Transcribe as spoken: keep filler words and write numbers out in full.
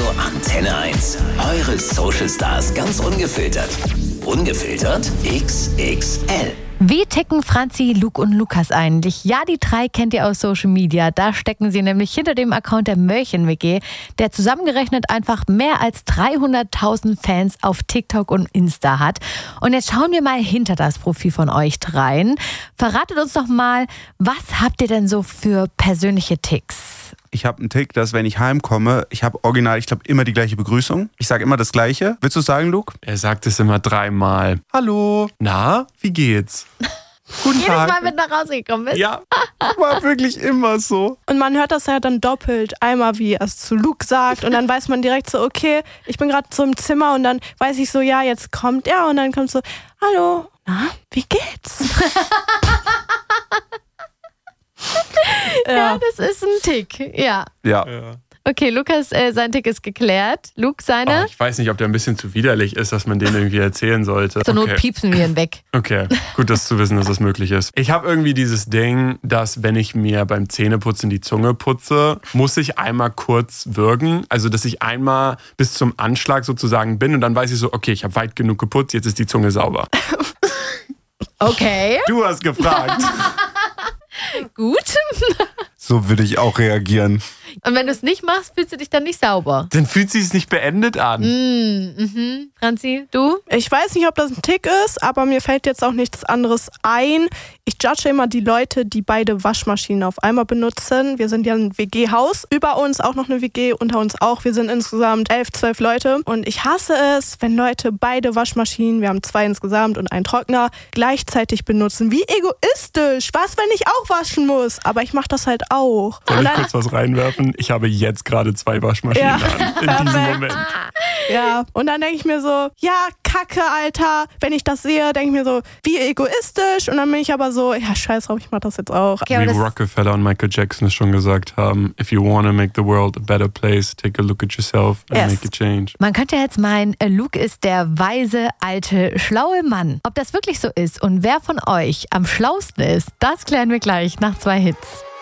Antenne eins. Eure Social Stars ganz ungefiltert. Ungefiltert X X L. Wie ticken Franzi, Luke und Lukas eigentlich? Ja, die drei kennt ihr aus Social Media. Da stecken sie nämlich hinter dem Account der Mörchen-W G, der zusammengerechnet einfach mehr als dreihunderttausend Fans auf TikTok und Insta hat. Und jetzt schauen wir mal hinter das Profil von euch dreien. Verratet uns doch mal, was habt ihr denn so für persönliche Ticks? Ich habe einen Tick, dass wenn ich heimkomme, ich habe original, ich glaube, immer die gleiche Begrüßung. Ich sage immer das Gleiche. Willst du es sagen, Luke? Er sagt es immer dreimal. Hallo. Na, wie geht's? Guten Jedes Tag. Mal, wenn du nach Hause gekommen bist? Ja. War wirklich immer so. Und man hört das ja dann doppelt. Einmal, wie er es zu Luke sagt und dann weiß man direkt so, okay, ich bin gerade so im Zimmer und dann weiß ich so, ja, jetzt kommt er und dann kommt so, hallo, na, wie geht's? Ja, das ist ein Tick. Ja. Ja. ja. Okay, Lukas, äh, sein Tick ist geklärt. Luke, seine? Oh, ich weiß nicht, ob der ein bisschen zu widerlich ist, dass man den irgendwie erzählen sollte. Zur Not Okay. piepsen wir ihn weg. Okay, gut, das zu wissen, dass das möglich ist. Ich habe irgendwie dieses Ding, dass wenn ich mir beim Zähneputzen die Zunge putze, muss ich einmal kurz würgen. Also, dass ich einmal bis zum Anschlag sozusagen bin und dann weiß ich so, okay, ich habe weit genug geputzt, jetzt ist die Zunge sauber. Okay, Du hast gefragt. gut. So würde ich auch reagieren. Und wenn du es nicht machst, fühlst du dich dann nicht sauber. Dann fühlt sich es nicht beendet an. Mm, mhm. Franzi, du? Ich weiß nicht, ob das ein Tick ist, aber mir fällt jetzt auch nichts anderes ein. Ich judge immer die Leute, die beide Waschmaschinen auf einmal benutzen. Wir sind ja ein W G-Haus. Über uns auch noch eine W G, unter uns auch. Wir sind insgesamt elf, zwölf Leute. Und ich hasse es, wenn Leute beide Waschmaschinen, wir haben zwei insgesamt und einen Trockner, gleichzeitig benutzen. Wie egoistisch. Was, wenn ich auch waschen muss? Aber ich mache das halt auch. Soll Und ich dann- kurz was reinwerfen? Ich habe jetzt gerade zwei Waschmaschinen Ja. an. In diesem Perfekt. Moment. Ja, und dann denke ich mir so, ja, Kacke, Alter. Wenn ich das sehe, denke ich mir so, wie egoistisch. Und dann bin ich aber so, ja, scheiß drauf, ich mach das jetzt auch. Okay, aber Wie das, Rockefeller und Michael Jackson es schon gesagt haben, if you want to make the world a better place, take a look at yourself and Yes. make a change. man könnte jetzt meinen, äh, Luke ist der weise, alte, schlaue Mann. Ob das wirklich so ist und wer von euch am schlausten ist, das klären wir gleich nach zwei Hits.